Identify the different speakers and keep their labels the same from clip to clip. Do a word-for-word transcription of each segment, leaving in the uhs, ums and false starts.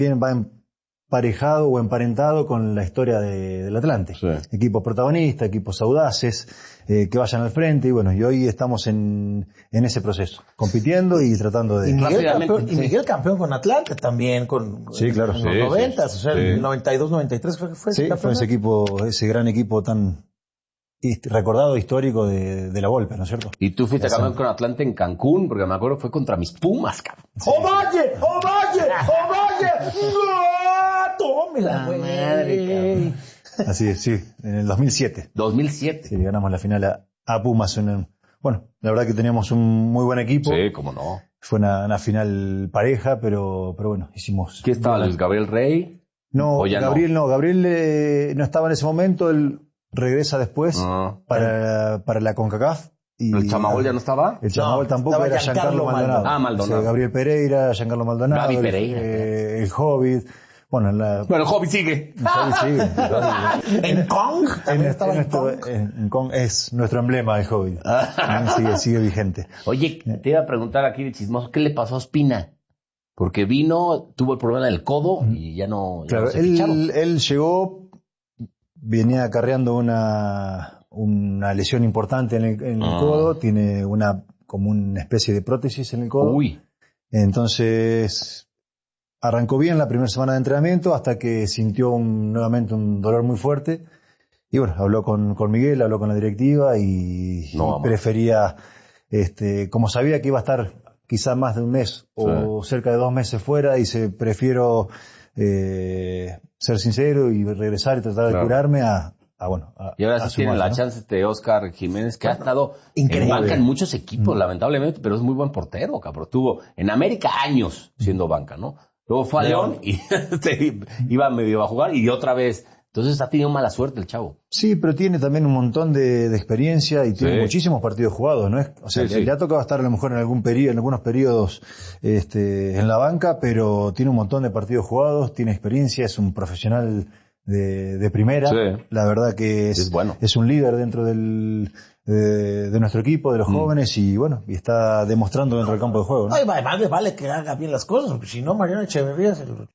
Speaker 1: bien va emparejado o emparentado con la historia de, del Atlante.
Speaker 2: Sí.
Speaker 1: Equipos protagonistas, equipos audaces, eh, que vayan al frente, y bueno, y hoy estamos en, en ese proceso, compitiendo y tratando de...
Speaker 3: Y Miguel,
Speaker 2: Rápidamente,
Speaker 3: campeón, y
Speaker 2: sí.
Speaker 3: Miguel campeón con Atlante también, con,
Speaker 1: Sí, claro.
Speaker 3: en
Speaker 1: Sí,
Speaker 3: los
Speaker 2: sí,
Speaker 3: noventas,
Speaker 2: sí,
Speaker 3: o sea,
Speaker 2: sí.
Speaker 3: el noventa y dos, noventa y tres fue, fue
Speaker 1: Sí,
Speaker 3: ese
Speaker 1: fue ese
Speaker 3: campeonato.
Speaker 1: equipo, ese gran equipo tan hist- recordado, histórico de, de la Volpe, ¿no es cierto?
Speaker 2: Y tú fuiste
Speaker 1: Esa-
Speaker 2: campeón con Atlante en Cancún, porque me acuerdo fue contra mis Pumas, cabrón.
Speaker 3: ¡Ovalle! ¡Ovalle! ¡Ovalle! ¡No! ¡Tómela,
Speaker 2: La
Speaker 3: güey!
Speaker 2: madre,
Speaker 1: Así es, sí, en el dos mil siete.
Speaker 2: dos mil siete.
Speaker 1: Sí, le ganamos la final a, a Pumas. En el- bueno, la verdad que teníamos un muy buen equipo.
Speaker 2: Sí, cómo no.
Speaker 1: Fue una, una final pareja, pero, pero bueno, hicimos...
Speaker 2: ¿Quién estaba? Luis Gabriel Rey.
Speaker 1: No,
Speaker 2: ¿O ya no?
Speaker 1: Gabriel no, Gabriel eh, no estaba en ese momento, él regresa después
Speaker 2: Ah.
Speaker 1: para, para la CONCACAF. Y
Speaker 2: ¿El Chamagol ya no estaba?
Speaker 1: El Chamagol
Speaker 3: No,
Speaker 1: tampoco,
Speaker 3: estaba
Speaker 1: era
Speaker 3: Giancarlo
Speaker 1: Giancarlo Maldonado.
Speaker 2: Ah, Maldonado.
Speaker 1: Sí, Gabriel Pereira, Giancarlo Maldonado.
Speaker 2: Gaby
Speaker 1: el-
Speaker 2: Pereira.
Speaker 1: eh, el Hobbit. Bueno, en la...
Speaker 2: Bueno, el hobby sigue.
Speaker 1: el Hobbit sigue, el Hobbit.
Speaker 3: ¿En Kong?
Speaker 1: En
Speaker 3: También
Speaker 1: este-
Speaker 3: estaba
Speaker 1: en
Speaker 3: en
Speaker 1: nuestro-
Speaker 3: Kong.
Speaker 1: en- en Kong es nuestro emblema, el Hobbit. sigue, sigue vigente.
Speaker 2: Oye, te iba a preguntar aquí de chismoso, ¿qué le pasó a Ospina? Porque vino, tuvo el problema del codo y ya no, ya
Speaker 1: Claro,
Speaker 2: no se ficharon.
Speaker 1: él, él llegó, venía acarreando una, una lesión importante en el, en el
Speaker 2: Ah.
Speaker 1: codo, tiene una como una especie de prótesis en el codo.
Speaker 2: Uy,
Speaker 1: Entonces, arrancó bien la primera semana de entrenamiento hasta que sintió un- nuevamente un dolor muy fuerte. Y bueno, habló con, con Miguel, habló con la directiva y,
Speaker 2: No,
Speaker 1: y
Speaker 2: vamos.
Speaker 1: prefería, este, como sabía que iba a estar quizás más de un mes o cerca de dos meses fuera, y se prefiero eh, ser sincero y regresar y tratar de
Speaker 2: Claro.
Speaker 1: curarme a, a bueno, a,
Speaker 2: y ahora
Speaker 1: a
Speaker 2: sí tiene
Speaker 1: sumarme,
Speaker 2: la
Speaker 1: ¿no?
Speaker 2: chance de Oscar Jiménez, que ha estado
Speaker 3: increíble.
Speaker 2: en banca en muchos equipos, lamentablemente, pero es muy buen portero, cabrón. Tuvo en América años siendo banca, ¿no? Luego fue a León y se iba medio a jugar y otra vez. Entonces ha tenido mala suerte el chavo.
Speaker 1: Sí, pero tiene también un montón de, de experiencia y tiene
Speaker 2: Sí.
Speaker 1: muchísimos partidos jugados, ¿no es? O sea,
Speaker 2: Sí,
Speaker 1: le,
Speaker 2: sí.
Speaker 1: le ha tocado estar a lo mejor en algún periodo, en algunos periodos, este, en la banca, pero tiene un montón de partidos jugados, tiene experiencia, es un profesional de, de primera.
Speaker 2: Sí.
Speaker 1: La verdad que es,
Speaker 2: Es bueno.
Speaker 1: es un líder dentro del, de, de nuestro equipo, de los
Speaker 2: Mm.
Speaker 1: jóvenes, y bueno, y está demostrando dentro del campo de juego, ¿no?
Speaker 3: Ay, vale, vale, vale que haga bien las cosas, porque si no, Mariana Echeverría se lo...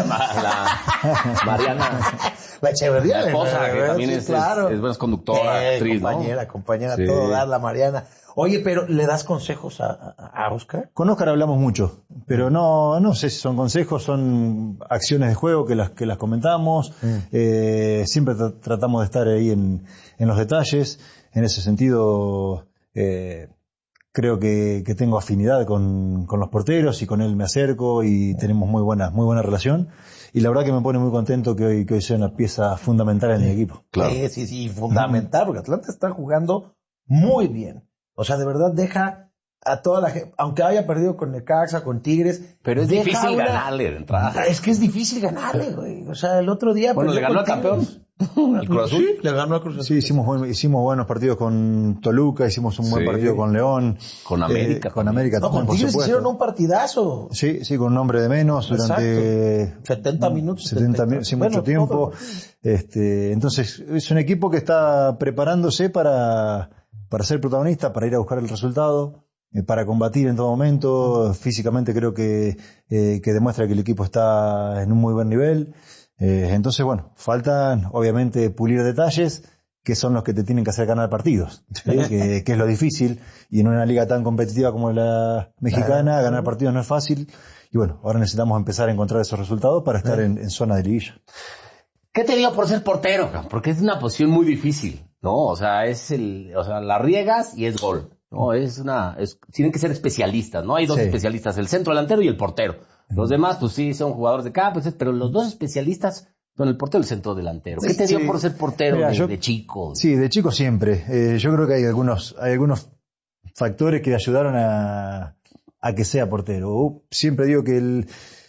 Speaker 2: la Mariana,
Speaker 3: La Echeverría.
Speaker 2: la esposa, que también
Speaker 3: sí,
Speaker 2: es,
Speaker 3: claro.
Speaker 2: es, es buena conductora,
Speaker 3: Eh,
Speaker 2: actriz, ¿no?
Speaker 3: compañera, compañera,
Speaker 2: Sí.
Speaker 3: todo dar la Mariana. Oye, pero ¿le das consejos a, a, a Oscar?
Speaker 1: Con Óscar hablamos mucho, pero no, no sé si son consejos, son acciones de juego que las, que las comentamos. Eh, siempre tra- tratamos de estar ahí en, en los detalles. En ese sentido, eh, creo que, que tengo afinidad con, con los porteros y con él me acerco y tenemos muy buena, muy buena relación. Y la verdad que me pone muy contento que hoy, que hoy sea una pieza fundamental en mi equipo.
Speaker 2: Claro.
Speaker 3: Sí, sí, sí, fundamental, porque Atlanta está jugando muy bien. O sea, de verdad deja a toda la gente, aunque haya perdido con Necaxa, conTigres.
Speaker 2: Pero es
Speaker 3: deja
Speaker 2: difícil
Speaker 3: una-
Speaker 2: ganarle de entrada.
Speaker 3: Es que es difícil ganarle, güey. O sea, el otro día...
Speaker 2: Bueno, le
Speaker 3: perdió
Speaker 2: ganó
Speaker 3: con
Speaker 2: al campeón.
Speaker 3: Tigres.
Speaker 2: ¿El Cruz Azul?
Speaker 3: Sí, le ganó al Cruz Azul.
Speaker 1: Sí, hicimos, buen- hicimos buenos partidos con Toluca, hicimos un buen
Speaker 2: Sí.
Speaker 1: partido con León.
Speaker 2: Con América
Speaker 1: eh, con
Speaker 2: también.
Speaker 1: América
Speaker 3: No,
Speaker 1: también,
Speaker 3: con
Speaker 1: por
Speaker 3: Tigres
Speaker 1: supuesto.
Speaker 3: hicieron un partidazo.
Speaker 1: Sí, sí, con un hombre de menos durante
Speaker 3: setenta minutos.
Speaker 1: setenta minutos, sin
Speaker 3: Bueno,
Speaker 1: mucho tiempo.
Speaker 3: todo.
Speaker 1: Este, entonces, es un equipo que está preparándose para, para ser protagonista, para ir a buscar el resultado, eh, para combatir en todo momento. Físicamente creo que, eh, que demuestra que el equipo está en un muy buen nivel. Eh, entonces, bueno, faltan obviamente pulir detalles, que son los que te tienen que hacer ganar partidos, ¿sí? que, que es lo difícil, y en una liga tan competitiva como la mexicana, ganar partidos no es fácil, y bueno, ahora necesitamos empezar a encontrar esos resultados para estar en, en zona de liguilla.
Speaker 2: ¿Qué te digo por ser portero, cabrón? Porque es una posición muy difícil, ¿no? O sea, es el, o sea, la riegas y es gol. No, es una, es, tienen que ser especialistas, ¿no? Hay dos
Speaker 1: Sí.
Speaker 2: especialistas, el centro delantero y el portero. Los demás, pues sí, son jugadores de campo, pero los dos especialistas son el portero y el centro delantero. ¿Qué te dio
Speaker 1: Sí.
Speaker 2: por ser portero
Speaker 1: Mira,
Speaker 2: de,
Speaker 1: yo-
Speaker 2: de chico?
Speaker 1: Sí, de chico siempre. Eh, yo creo que hay algunos, hay algunos factores que ayudaron a, a que sea portero. Uh, siempre digo que el,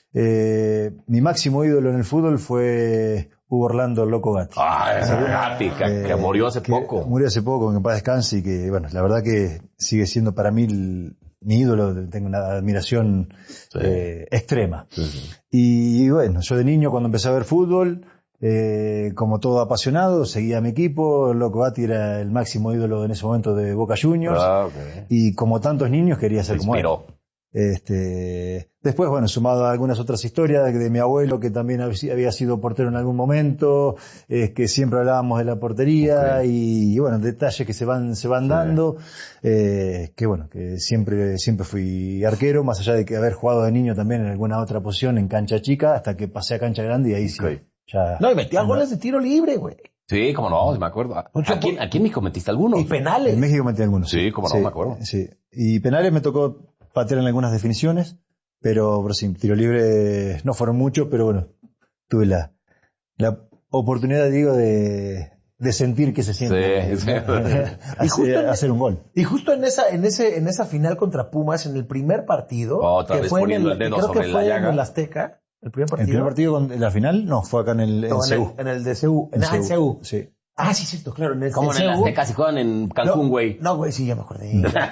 Speaker 1: eh, mi máximo ídolo en el fútbol fue Hugo Orlando el Loco Gatti.
Speaker 2: Ah, ese Gatti, que,
Speaker 1: Eh,
Speaker 2: que murió hace
Speaker 1: que
Speaker 2: poco.
Speaker 1: Murió hace poco, que en paz descanse, y que, bueno, la verdad que sigue siendo para mí el- mi ídolo, tengo una admiración
Speaker 2: Sí.
Speaker 1: eh, extrema.
Speaker 2: Sí, sí.
Speaker 1: Y bueno, yo de niño cuando empecé a ver fútbol, eh, como todo apasionado, seguía a mi equipo. El Loco Gatti era el máximo ídolo en ese momento de Boca Juniors.
Speaker 2: Ah, ok.
Speaker 1: Y como tantos niños quería ser
Speaker 2: Se
Speaker 1: como él.
Speaker 2: inspiró.
Speaker 1: Este, después, bueno, sumado a algunas otras historias de, de mi abuelo, que también había sido portero en algún momento, es que siempre hablábamos de la portería, okay. y, y bueno, detalles que se van, se van sí. dando, eh, que bueno, que siempre, siempre fui arquero, más allá de que haber jugado de niño también en alguna otra posición en cancha chica, hasta que pasé a cancha grande y ahí okay. sí, ya.
Speaker 3: No, y metía anda. goles de tiro libre, güey.
Speaker 2: Sí, como no, me acuerdo. ¿Aquí, aquí en México metiste algunos?
Speaker 3: Y penales.
Speaker 1: En México metí algunos.
Speaker 2: Sí, como no,
Speaker 1: sí,
Speaker 2: me acuerdo.
Speaker 1: Sí, y penales me tocó patear en algunas definiciones, pero, pero sí, tiro libre no fueron muchos, pero bueno, tuve la, la oportunidad, digo, de, de sentir que se siente.
Speaker 2: Sí, sí.
Speaker 1: y justo en, hacer un gol.
Speaker 3: Y justo en esa, en ese, en esa final contra Pumas, en el primer partido,
Speaker 2: otra
Speaker 3: que
Speaker 2: vez
Speaker 3: fue
Speaker 2: poniendo
Speaker 3: en
Speaker 2: el, el dedo
Speaker 3: creo
Speaker 2: sobre
Speaker 3: que fue
Speaker 2: la llaga.
Speaker 3: En el Azteca, el primer partido.
Speaker 1: El primer partido con la final, no, fue acá en el,
Speaker 3: no,
Speaker 1: en C U.
Speaker 3: En el, en el de C U. En, en, ah, en C U.
Speaker 1: Sí.
Speaker 3: Ah, sí, cierto, claro. En el,
Speaker 2: ¿Cómo en, en el Azteca? Si juegan en Cancún, güey.
Speaker 3: No, güey, no, sí, ya me acordé.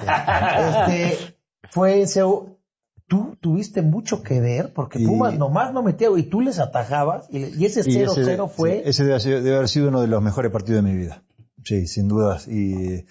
Speaker 3: este, fue en C U. Tú tuviste mucho que ver, porque y, Pumas nomás no metía, y tú les atajabas, y, y ese cero cero fue...
Speaker 1: Sí, ese debe, debe haber sido uno de los mejores partidos de mi vida. Sí, sin dudas. Y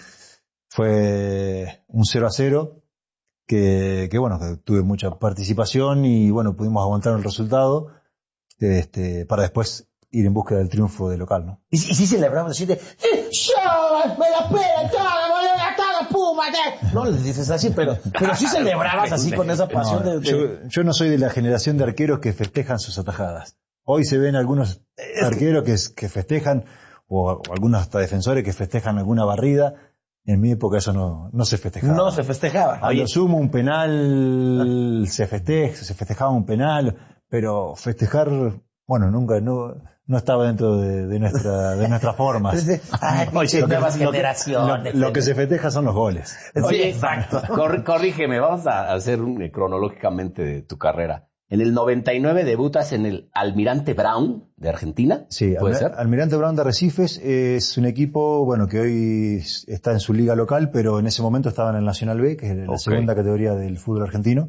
Speaker 1: fue un cero a cero, que, que bueno, que tuve mucha participación, y bueno, pudimos aguantar el resultado, este, para después ir en búsqueda del triunfo de local, ¿no?
Speaker 3: Y, y sí celebramos así de, ¡yo, me la pela, todo, todo, Puma! No les dices así, pero, pero sí celebrabas así con esa pasión.
Speaker 1: No,
Speaker 3: de, de...
Speaker 1: Yo, yo no soy de la generación de arqueros que festejan sus atajadas. Hoy se ven algunos arqueros que, que festejan, o, o algunos hasta defensores que festejan alguna barrida. En mi época eso no, no se festejaba.
Speaker 3: No se festejaba.
Speaker 1: A lo sumo un penal se festeja, se festejaba un penal, pero festejar, bueno, nunca, no, no estaba dentro de, de nuestra, de nuestras formas.
Speaker 3: Ay, Oye, lo, nuevas que, generaciones.
Speaker 1: Lo, lo, lo que se festeja son los goles.
Speaker 2: Oye, exacto. Cor, corrígeme, vamos a hacer un, cronológicamente de tu carrera. En el noventa y nueve debutas en el Almirante Brown de Argentina.
Speaker 1: Sí,
Speaker 2: ¿puede
Speaker 1: Almir-
Speaker 2: ser?
Speaker 1: Almirante Brown de Arrecifes es un equipo, bueno, que hoy está en su liga local, pero en ese momento estaba en el Nacional B, que es la okay. segunda categoría del fútbol argentino.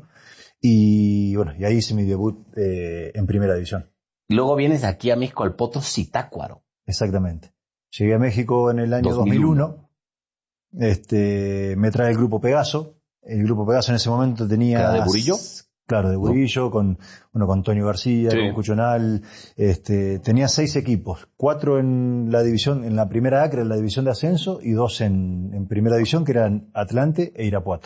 Speaker 1: Y bueno, y ahí hice mi debut eh, en primera división.
Speaker 2: Y luego vienes aquí a México al Potros Zitácuaro.
Speaker 1: Exactamente. Llegué a México en el año dos mil uno. dos mil uno. Este, me trae el grupo Pegaso. El grupo Pegaso en ese momento tenía...
Speaker 2: ¿Era de Burillo?
Speaker 1: Claro, de Burillo, ¿no? con, bueno, con Antonio García, sí. con Cuchonal, este, tenía seis equipos, cuatro en la división, en la primera A, que era la división de ascenso, y dos en, en primera división, que eran Atlante e Irapuato.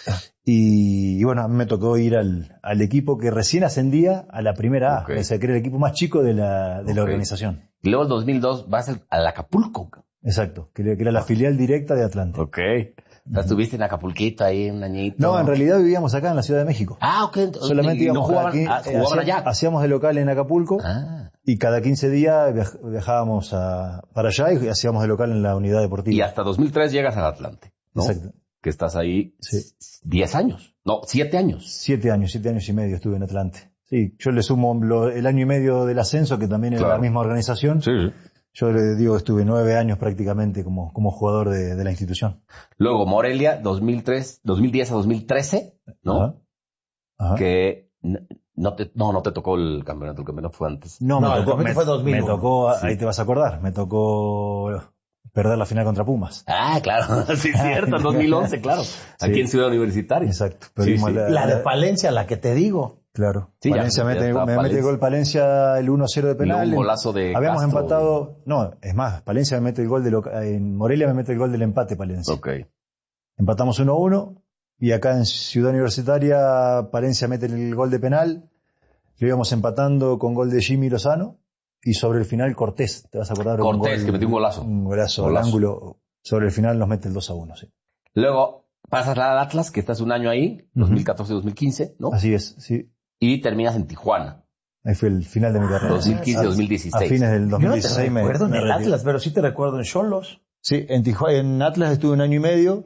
Speaker 1: Y, y bueno, a mí me tocó ir al, al equipo que recién ascendía a la primera A, okay. o sea, que era el equipo más chico de la, de okay. la organización.
Speaker 2: Y luego en dos mil dos vas al Acapulco.
Speaker 1: Exacto, que, que era la filial directa de Atlante.
Speaker 2: Ok. O sea, estuviste en Acapulquito ahí un añito.
Speaker 1: No, en realidad vivíamos acá en la Ciudad de México.
Speaker 2: Ah, ok.
Speaker 1: Solamente íbamos
Speaker 2: no jugaban,
Speaker 1: aquí,
Speaker 2: ah, jugaban
Speaker 1: hacíamos,
Speaker 2: allá.
Speaker 1: Hacíamos de local en Acapulco
Speaker 2: ah.
Speaker 1: y cada quince días viajábamos a, para allá y hacíamos de local en la unidad deportiva.
Speaker 2: Y hasta dos mil tres llegas al Atlante, ¿no?
Speaker 1: Exacto.
Speaker 2: Que estás ahí
Speaker 1: sí.
Speaker 2: diez años. No, siete años.
Speaker 1: Siete años, siete años y medio estuve en Atlante. Sí, yo le sumo lo, el año y medio del ascenso, que también era claro. la misma organización.
Speaker 2: Sí.
Speaker 1: Yo le digo, estuve nueve años prácticamente como, como jugador de, de la institución.
Speaker 2: Luego Morelia, dos mil tres, dos mil diez a dos mil trece, ¿no? Ajá. Ajá. Que no te, no, no te tocó el campeonato, el campeonato fue antes.
Speaker 1: No,
Speaker 3: no
Speaker 1: me tocó,
Speaker 3: me, fue dos mil.
Speaker 1: Me tocó, sí. ahí te vas a acordar, me tocó perder la final contra Pumas.
Speaker 2: Ah, claro, sí, cierto, en dos mil once, claro. Sí. Aquí en Ciudad Universitaria.
Speaker 1: Exacto.
Speaker 3: Sí, sí. La, la de Palencia, la que te digo.
Speaker 1: Claro.
Speaker 2: Sí,
Speaker 1: Palencia me mete, me mete el gol Palencia el uno a cero de penal.
Speaker 2: Un golazo de
Speaker 1: Habíamos
Speaker 2: Castro,
Speaker 1: empatado, no, es más, Palencia me mete el gol de loca, en Morelia me mete el gol del empate Palencia.
Speaker 2: Okay.
Speaker 1: Empatamos uno a uno y acá en Ciudad Universitaria Palencia mete el gol de penal. Lo íbamos empatando con gol de Jimmy Lozano y sobre el final Cortés, ¿te vas a acordar?
Speaker 2: Cortés,
Speaker 1: gol,
Speaker 2: que metió un golazo.
Speaker 1: Un golazo, al ángulo, sobre el final nos mete el dos a uno, sí.
Speaker 2: Luego pasas al Atlas, que estás un año ahí, dos mil catorce dos mil quince, ¿no?
Speaker 1: Así es, sí.
Speaker 2: Y terminas en Tijuana.
Speaker 1: Ahí fue el final de mi carrera.
Speaker 2: dos mil quince dos mil dieciséis.
Speaker 1: A fines del dos mil dieciséis.
Speaker 3: Yo no te recuerdo me, en el me Atlas, pero sí te recuerdo en Xolos.
Speaker 1: Sí, en Tijuana, en Atlas estuve un año y medio.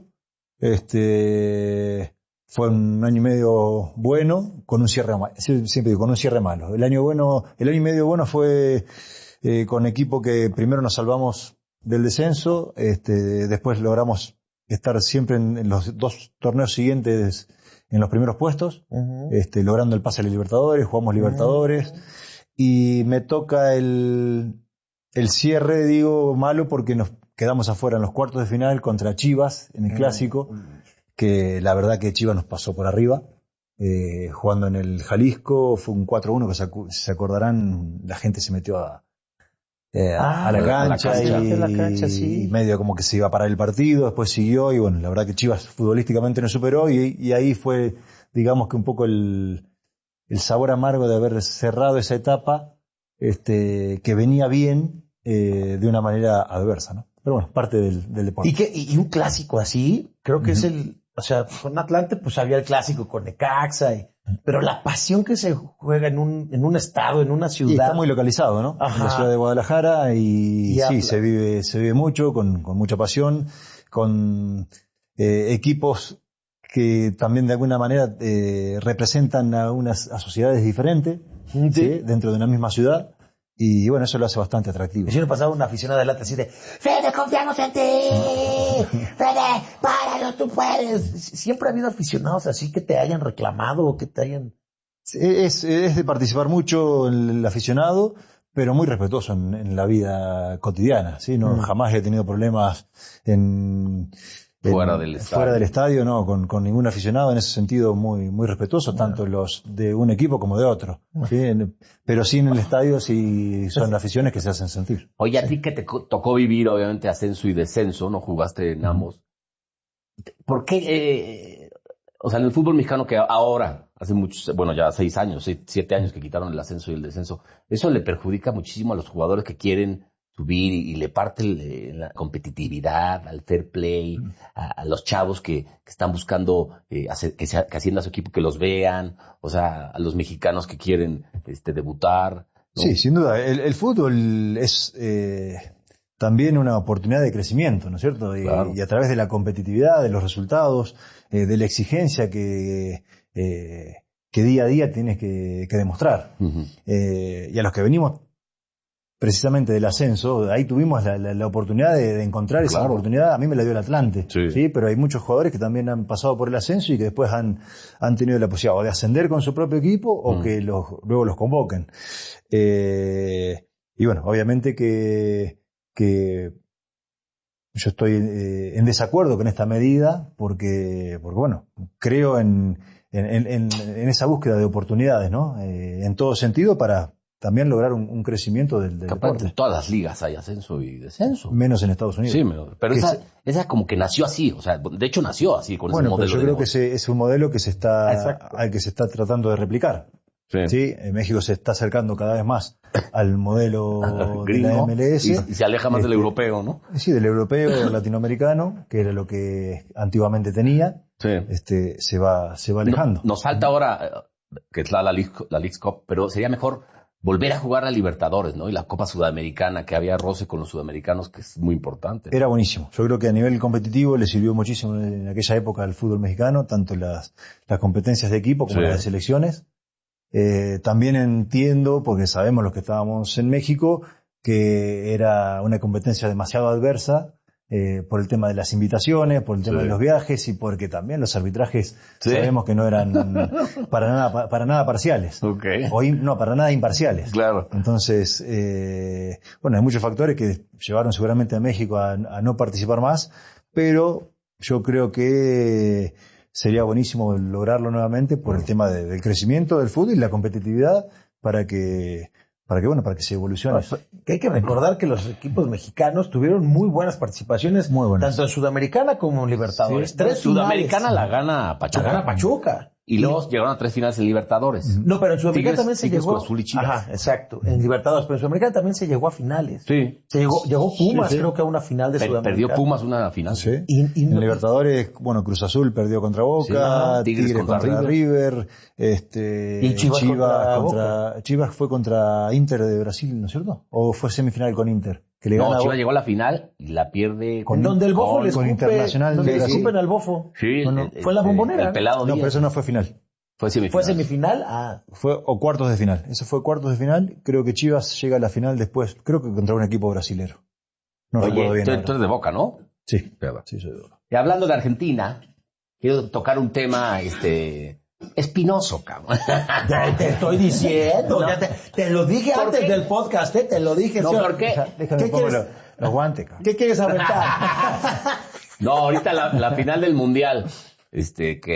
Speaker 1: Este, fue un año y medio bueno, con un cierre malo. Siempre digo, con un cierre malo. El año bueno, el año y medio bueno fue eh, con equipo que primero nos salvamos del descenso, este, después logramos estar siempre en, en los dos torneos siguientes en los primeros puestos, uh-huh. este, logrando el pase a la Libertadores, jugamos Libertadores, uh-huh. y me toca el, el cierre, digo, malo porque nos quedamos afuera en los cuartos de final contra Chivas, en el uh-huh. Clásico, que la verdad que Chivas nos pasó por arriba, eh, jugando en el Jalisco, fue un cuatro uno que se, acu- se acordarán, la gente se metió a, eh,
Speaker 3: Ah,
Speaker 1: a la
Speaker 2: a la
Speaker 1: cancha,
Speaker 2: cancha.
Speaker 1: y,
Speaker 3: A la cancha, sí.
Speaker 1: y medio como que se iba a parar el partido, después siguió y bueno, la verdad que Chivas futbolísticamente no superó y, y ahí fue, digamos que un poco el, el sabor amargo de haber cerrado esa etapa, este, que venía bien eh, de una manera adversa, ¿no? Pero bueno, parte del, del deporte.
Speaker 3: Y, que, y y un clásico así, creo que
Speaker 1: Ujú.
Speaker 3: es el, o sea, con Atlante pues había el clásico con Necaxa, y, pero la pasión que se juega en un, en un estado, en una
Speaker 1: Y
Speaker 3: ciudad.
Speaker 1: está muy localizado, ¿no?
Speaker 3: Ajá.
Speaker 1: En la ciudad de Guadalajara y,
Speaker 3: Y
Speaker 1: sí,
Speaker 3: Atlas.
Speaker 1: se vive, se vive mucho, con, con mucha pasión, con eh, equipos que también de alguna manera eh, representan a unas a sociedades diferentes,
Speaker 3: Sí.
Speaker 1: ¿sí? Dentro de una misma ciudad. Y bueno, eso lo hace bastante atractivo.
Speaker 3: El señor pasaba una aficionada del Atlas así de, Fede, confiamos en ti, Fede, páralo, tú puedes. Siempre ha habido aficionados así que te hayan reclamado o que te hayan...
Speaker 1: Es, es de participar mucho el aficionado, pero muy respetuoso en, en la vida cotidiana, ¿sí? No,
Speaker 3: Mm.
Speaker 1: jamás he tenido problemas en, en-
Speaker 2: Fuera del estadio.
Speaker 1: fuera del estadio, no, con, con ningún aficionado, en ese sentido muy, muy respetuoso,
Speaker 3: Bueno.
Speaker 1: tanto los de un equipo como de otro, ¿sí? En- pero sí en el estadio sí son aficiones que se hacen sentir.
Speaker 2: Oye, a ti que te co- tocó vivir, obviamente, ascenso y descenso, ¿no? Jugaste en ambos. ¿Por qué, eh, o sea, en el fútbol mexicano que ahora, hace muchos, bueno, ya seis años, seis- siete años que quitaron el ascenso y el descenso, eso le perjudica muchísimo a los jugadores que quieren subir y, y le parte el, eh, la competitividad, al fair play, a, a los chavos que, que están buscando eh, hacer, que, sea, que ascienda a su equipo, que los vean, o sea, a los mexicanos que quieren este, debutar, ¿no?
Speaker 1: Sí, sin duda. El, el fútbol es eh, también una oportunidad de crecimiento, ¿no es cierto? Y,
Speaker 2: Claro.
Speaker 1: y a través de la competitividad, de los resultados, eh, de la exigencia que, eh, que día a día tienes que, que demostrar.
Speaker 2: Ujú.
Speaker 1: Eh, y a los que venimos precisamente del ascenso, ahí tuvimos la, la- la oportunidad de, de encontrar esa
Speaker 2: Claro.
Speaker 1: oportunidad. A mí me la dio el Atlante,
Speaker 2: Sí.
Speaker 1: pero hay muchos jugadores que también han pasado por el ascenso y que después han, han tenido la posibilidad o de ascender con su propio equipo o
Speaker 2: Mm.
Speaker 1: que los, luego los convoquen. Eh, y bueno, obviamente que, que yo estoy eh, en desacuerdo con esta medida porque, porque bueno, creo en, en, en, en esa búsqueda de oportunidades, ¿no? Eh, en todo sentido para también lograr un, un crecimiento del, del
Speaker 2: Capaz en
Speaker 1: deporte.
Speaker 2: todas las ligas hay ascenso y descenso.
Speaker 1: Menos en Estados Unidos.
Speaker 2: Sí, pero pero
Speaker 1: Que
Speaker 2: esa,
Speaker 1: se-
Speaker 2: esa como que nació así, o sea, de hecho nació así con
Speaker 1: Bueno,
Speaker 2: ese
Speaker 1: pero
Speaker 2: modelo
Speaker 1: yo
Speaker 2: de
Speaker 1: creo que
Speaker 2: negocio.
Speaker 1: ese es un modelo que se está,
Speaker 3: Exacto.
Speaker 1: al que se está tratando de replicar.
Speaker 2: Sí.
Speaker 1: ¿Sí? En México se está acercando cada vez más al modelo de la
Speaker 2: Gringo,
Speaker 1: M L S.
Speaker 2: y, y se aleja más del
Speaker 1: Este,
Speaker 2: europeo, ¿no?
Speaker 1: Sí, del europeo, latinoamericano, que era lo que antiguamente tenía,
Speaker 2: Sí.
Speaker 1: este, se va, se va alejando.
Speaker 2: No- nos falta ahora, eh, que es la, la, League, la Leagues Cup, pero sería mejor volver a jugar a Libertadores, ¿no? Y la Copa Sudamericana, que había roce con los sudamericanos, que es muy importante.
Speaker 1: Era buenísimo. Yo creo que a nivel competitivo le sirvió muchísimo en aquella época al fútbol mexicano, tanto las, las competencias de equipo como
Speaker 2: Sí.
Speaker 1: las de selecciones. Eh, también entiendo, porque sabemos los que estábamos en México, que era una competencia demasiado adversa eh, por el tema de las invitaciones, por el tema
Speaker 2: Sí.
Speaker 1: de los viajes y porque también los arbitrajes
Speaker 2: Sí.
Speaker 1: sabemos que no eran para nada, pa- para nada parciales.
Speaker 2: Ok.
Speaker 1: O in- no, para nada imparciales.
Speaker 2: Claro.
Speaker 1: Entonces, eh, bueno, hay muchos factores que llevaron seguramente a México a, a no participar más, pero yo creo que sería buenísimo lograrlo nuevamente por el tema de- del crecimiento del fútbol y la competitividad para que, para que bueno, para que se evolucione.
Speaker 3: Que hay que recordar que los equipos mexicanos tuvieron muy buenas participaciones,
Speaker 1: Muy buenas.
Speaker 3: tanto en Sudamericana como en Libertadores.
Speaker 2: Sí.
Speaker 3: Tres
Speaker 2: Sudamericana
Speaker 3: finales.
Speaker 2: la gana
Speaker 3: La
Speaker 2: Pachuca.
Speaker 3: gana Pachuca.
Speaker 2: Y luego llegaron a tres finales en Libertadores.
Speaker 3: No, pero en Sudamericana
Speaker 2: Tigres-
Speaker 3: también se
Speaker 2: Tigres,
Speaker 3: llegó.
Speaker 2: Cruz Azul y Chivas.
Speaker 3: Ajá, exacto. En Libertadores, pero en Sudamericana también se llegó a finales.
Speaker 2: Sí.
Speaker 3: Se llegó, llegó Pumas,
Speaker 1: Sí, sí.
Speaker 3: creo que a una final de
Speaker 2: Per-
Speaker 3: Sudamericana.
Speaker 2: perdió Pumas una final.
Speaker 1: Sí.
Speaker 3: Y- y
Speaker 1: en
Speaker 3: no-
Speaker 1: Libertadores, bueno, Cruz Azul perdió contra Boca,
Speaker 2: Sí, ajá.
Speaker 1: Tigres,
Speaker 2: Tigres
Speaker 1: contra,
Speaker 2: contra
Speaker 1: River, este,
Speaker 3: Y Chivas contra
Speaker 1: contra- Chivas fue contra Inter de Brasil, ¿no es cierto? ¿O fue semifinal con Inter? Que le
Speaker 2: No,
Speaker 1: gana a
Speaker 2: Chivas
Speaker 1: Bo-
Speaker 2: llegó a la final y la pierde
Speaker 1: Con-
Speaker 3: En donde el bofo
Speaker 2: con-
Speaker 3: le
Speaker 1: con
Speaker 3: escupe,
Speaker 1: Internacional
Speaker 3: donde
Speaker 1: de
Speaker 3: le
Speaker 1: Brasil.
Speaker 3: escupen al bofo.
Speaker 2: Sí,
Speaker 1: No, no,
Speaker 2: el-
Speaker 3: fue en la
Speaker 2: este,
Speaker 3: Bombonera,
Speaker 2: El
Speaker 3: ¿no?
Speaker 2: pelado
Speaker 1: No,
Speaker 2: Díaz.
Speaker 1: pero eso no fue final.
Speaker 2: Fue semifinal.
Speaker 3: ¿Fue semifinal? Ah,
Speaker 1: Fue o cuartos de final. Eso fue cuartos de final. Creo que Chivas llega a la final después, creo que contra un equipo brasilero. No
Speaker 2: Oye,
Speaker 1: recuerdo bien.
Speaker 2: tú,
Speaker 1: ahora.
Speaker 2: tú eres de Boca, ¿no?
Speaker 1: Sí,
Speaker 2: Verdad.
Speaker 1: sí, soy de Boca.
Speaker 2: Y hablando de Argentina, quiero tocar un tema este espinoso, cabrón.
Speaker 3: ya te estoy diciendo.
Speaker 2: No.
Speaker 3: ya te, te lo dije
Speaker 2: ¿Por
Speaker 3: antes
Speaker 2: qué?
Speaker 3: del podcast, ¿eh? Te lo dije.
Speaker 2: No,
Speaker 3: ¿sí?
Speaker 2: ¿por qué?
Speaker 1: Deja- Déjame
Speaker 3: ¿Qué
Speaker 1: pongo
Speaker 3: quieres?
Speaker 1: los, los guantes, cabrón.
Speaker 3: ¿Qué quieres aventar?
Speaker 2: No, ahorita la, la final del Mundial, este, que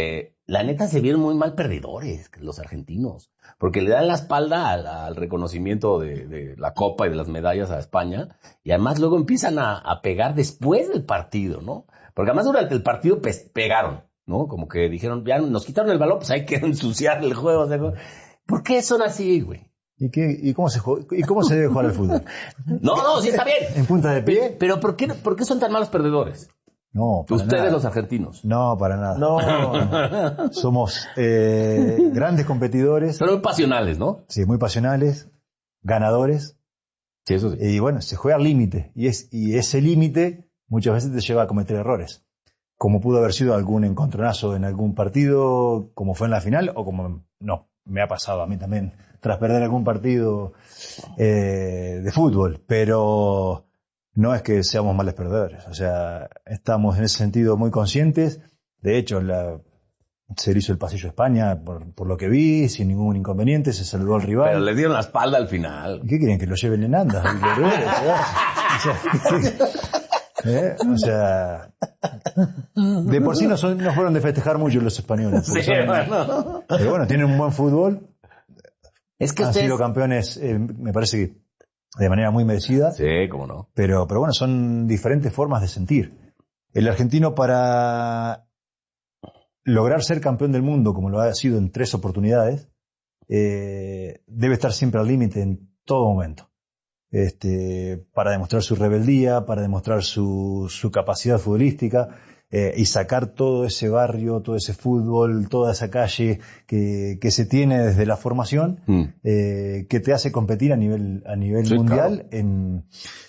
Speaker 2: la neta se vieron muy mal perdedores los argentinos, porque le dan la espalda al, al reconocimiento de, de la Copa y de las medallas a España, y además luego empiezan a, a pegar después del partido, ¿no? Porque además durante el partido pues, pegaron, ¿no? Como que dijeron, ya nos quitaron el balón, pues hay que ensuciar el juego. ¿No? ¿Por qué son así, güey?
Speaker 1: ¿Y, qué, y, cómo se juega, ¿Y cómo se debe jugar al fútbol?
Speaker 2: No, no, sí está bien.
Speaker 1: ¿En punta de pie?
Speaker 2: Pero, pero ¿por qué, por qué son tan malos perdedores?
Speaker 1: No, para
Speaker 2: Ustedes
Speaker 1: nada.
Speaker 2: los argentinos.
Speaker 1: No, para nada.
Speaker 3: No.
Speaker 1: Somos eh, grandes competidores.
Speaker 2: Son muy pasionales, ¿no?
Speaker 1: Sí, muy pasionales, ganadores.
Speaker 2: Sí, eso sí.
Speaker 1: Y bueno, se juega al límite. Y, es, y ese límite muchas veces te lleva a cometer errores. Como pudo haber sido algún encontronazo en algún partido, como fue en la final, o como no, me ha pasado a mí también, tras perder algún partido eh, de fútbol. Pero no es que seamos males perdedores. O sea, estamos en ese sentido muy conscientes. De hecho, la, se hizo el pasillo a España, por, por lo que vi, sin ningún inconveniente, se saludó al rival.
Speaker 2: Pero les dieron la espalda al final.
Speaker 1: ¿Qué quieren? ¿Que lo lleven en andas? ¿Eh? O sea, de por sí no, son, no fueron de festejar mucho los españoles.
Speaker 2: Sí,
Speaker 1: son,
Speaker 2: bueno.
Speaker 1: Pero bueno, tienen un buen fútbol.
Speaker 2: Es que
Speaker 1: Han
Speaker 2: ustedes...
Speaker 1: sido campeones, eh, me parece que de manera muy merecida.
Speaker 2: Sí, cómo no.
Speaker 1: Pero, pero bueno, son diferentes formas de sentir. El argentino, para lograr ser campeón del mundo, como lo ha sido en tres oportunidades, eh, debe estar siempre al límite en todo momento. Este, para demostrar su rebeldía, para demostrar su, su capacidad futbolística, eh, y sacar todo ese barrio, todo ese fútbol, toda esa calle que, que se tiene desde la formación, mm. eh, que te hace competir a nivel, a nivel sí, mundial, claro. en,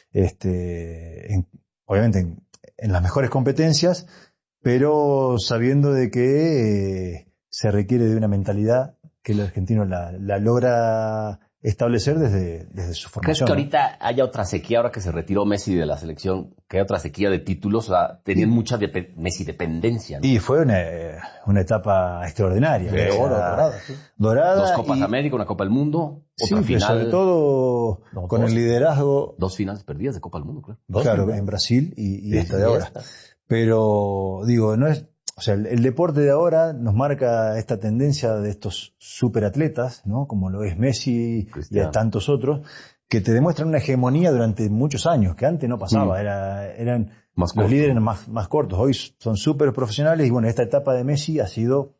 Speaker 1: este, en, obviamente en, en las mejores competencias, pero sabiendo de que eh, se requiere de una mentalidad que el argentino la, la logra establecer desde, desde su formación.
Speaker 2: ¿Crees que ahorita haya otra sequía, ahora que se retiró Messi de la selección, que hay otra sequía de títulos? O sea, tenían sí. mucha de Messi dependencia, ¿no?
Speaker 1: Y fue una, una etapa extraordinaria.
Speaker 2: Sí, o sea, oro, dorada, sí. dorada. Dos Copas y... América, una Copa del Mundo,
Speaker 1: sí,
Speaker 2: otra final.
Speaker 1: Sobre todo no, con dos, el liderazgo.
Speaker 2: Dos finales perdidas de Copa del Mundo, claro.
Speaker 1: Dos claro, finales. En Brasil y, y sí, esta de ahora. Esta. Pero, digo, no es... O sea, el, el deporte de ahora nos marca esta tendencia de estos superatletas, ¿no? Como lo es Messi Cristiano. Y a tantos otros, que te demuestran una hegemonía durante muchos años, que antes no pasaba, mm. Era, eran más los líderes más, más cortos. Hoy son súper profesionales y bueno, esta etapa de Messi ha sido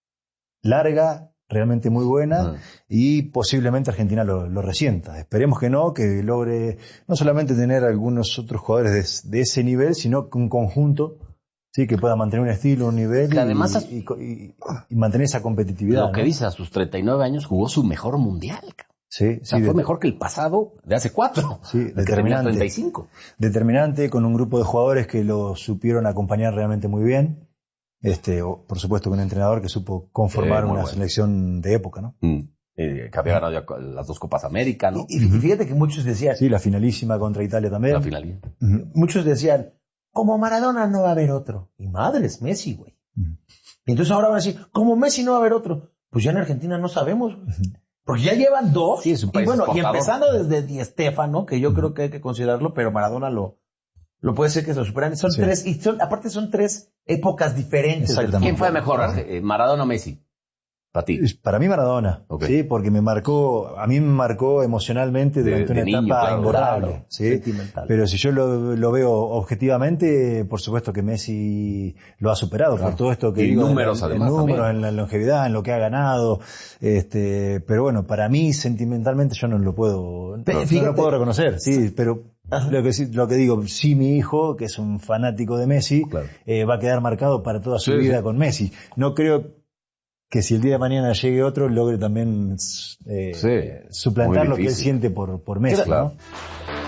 Speaker 1: larga, realmente muy buena, mm. y posiblemente Argentina lo, lo resienta. Esperemos que no, que logre no solamente tener algunos otros jugadores de, de ese nivel, sino que un conjunto. Sí, que pueda mantener un estilo, un nivel
Speaker 2: que además
Speaker 1: y, y, y, y mantener esa competitividad.
Speaker 2: Lo que ¿no? dice, a sus treinta y nueve años jugó su mejor mundial.
Speaker 1: Sí,
Speaker 2: o sea,
Speaker 1: sí,
Speaker 2: fue
Speaker 1: de,
Speaker 2: mejor que el pasado de hace cuatro.
Speaker 1: Sí, determinante.
Speaker 2: treinta y cinco.
Speaker 1: Determinante, con un grupo de jugadores que lo supieron acompañar realmente muy bien. Este, o, por supuesto, con un entrenador que supo conformar sí, una bueno. selección de época, ¿no?
Speaker 2: Mm. Eh, que había ganado ya las dos Copas América, ¿no?
Speaker 3: Y, y fíjate que muchos decían...
Speaker 1: Sí, la finalísima contra Italia también.
Speaker 2: La finalísima.
Speaker 3: Uh-huh. Muchos decían... Como Maradona no va a haber otro. Y madres, Messi, güey. Uh-huh. Y entonces ahora van a decir, como Messi no va a haber otro. Pues ya en Argentina no sabemos, güey. Uh-huh. Porque ya llevan dos.
Speaker 2: Sí, es un país
Speaker 3: y bueno,
Speaker 2: exportador.
Speaker 3: Y empezando desde Di Stéfano, que yo uh-huh. creo que hay que considerarlo, pero Maradona lo, lo puede ser que se lo superan. Son sí. tres, y son, aparte son tres épocas diferentes.
Speaker 2: ¿Quién fue mejor, eh, Maradona o Messi? Para ti.
Speaker 1: Para mí Maradona, okay. Sí, porque me marcó, a mí me marcó emocionalmente durante de, de una niño, etapa claro, imborrable, claro, ¿sí? Sentimental. Pero si yo lo, lo veo objetivamente, por supuesto que Messi lo ha superado, claro. Por todo esto que
Speaker 2: y
Speaker 1: digo,
Speaker 2: números,
Speaker 1: en,
Speaker 2: además,
Speaker 1: en números, en la longevidad, en lo que ha ganado, este, pero bueno, para mí sentimentalmente yo no lo puedo, no, no lo puedo reconocer, sí, pero lo que, lo que digo, sí, mi hijo, que es un fanático de Messi, claro. eh, va a quedar marcado para toda su sí, vida sí. con Messi. No creo que si el día de mañana llegue otro, logre también eh, sí, suplantar lo que él siente por, por Messi, claro. ¿no?